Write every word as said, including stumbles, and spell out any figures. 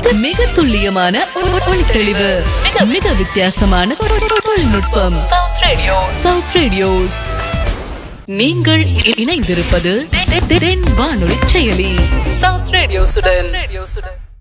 மிக துல்லியமான ஒளி தெளிவு, மிக வித்தியாசமான தொழில்நுட்பம். South radios. நீங்கள் இணைந்திருப்பது தென் வானொலி செயலி சவுத் ரேடியோசுடன்.